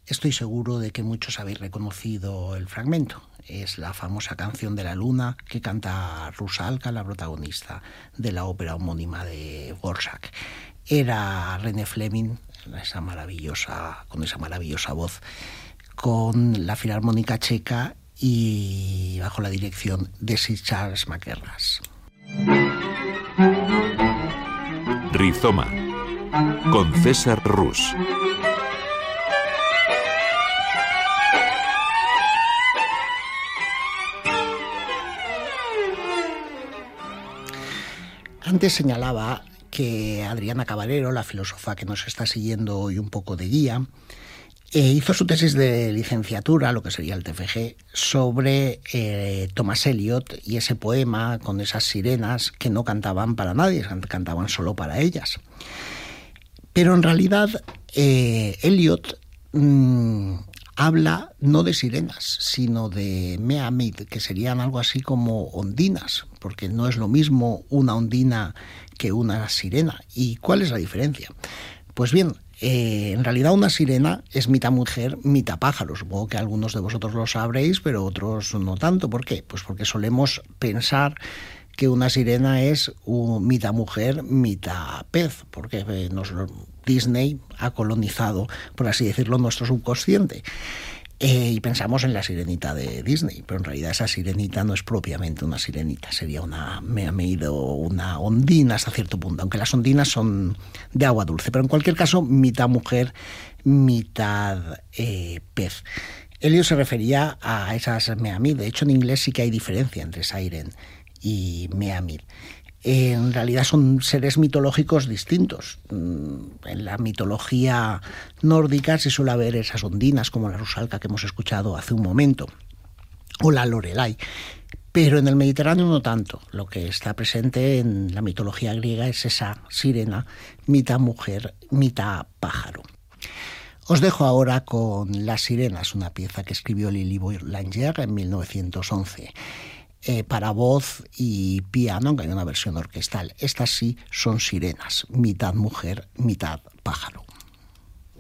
Estoy seguro de que muchos habéis reconocido el fragmento. Es la famosa canción de la luna que canta Rusalka, la protagonista de la ópera homónima de Dvořák. Era René Fleming, con esa maravillosa voz, con la Filarmónica Checa y bajo la dirección de Sir Charles Mackerras. Rizoma, con César Rus. Antes señalaba que Adriana Caballero, la filósofa que nos está siguiendo hoy un poco de guía, hizo su tesis de licenciatura, lo que sería el TFG, sobre Thomas Eliot y ese poema con esas sirenas que no cantaban para nadie, cantaban solo para ellas. Pero en realidad Eliot habla no de sirenas, sino de Meamid, que serían algo así como ondinas, porque no es lo mismo una ondina que una sirena. ¿Y cuál es la diferencia? Pues bien, en realidad una sirena es mitad mujer, mitad pájaro. Supongo que algunos de vosotros lo sabréis, pero otros no tanto. ¿Por qué? Pues porque solemos pensar que una sirena es mitad mujer, mitad pez, porque Disney ha colonizado, por así decirlo, nuestro subconsciente. Y pensamos en la sirenita de Disney, pero en realidad esa sirenita no es propiamente una sirenita, sería una ondina hasta cierto punto, aunque las ondinas son de agua dulce, pero en cualquier caso mitad mujer, mitad pez. Eliot se refería a esas Meamid. De hecho, en inglés sí que hay diferencia entre siren y Meamid. En realidad son seres mitológicos distintos. En la mitología nórdica se suele ver esas ondinas como la Rusalka que hemos escuchado hace un momento, o la Lorelai, pero en el Mediterráneo no tanto. Lo que está presente en la mitología griega es esa sirena, mitad mujer, mitad pájaro. Os dejo ahora con Las sirenas, una pieza que escribió Lili Boulanger en 1911. Para voz y piano, aunque hay una versión orquestal. Estas sí son sirenas, mitad mujer, mitad pájaro.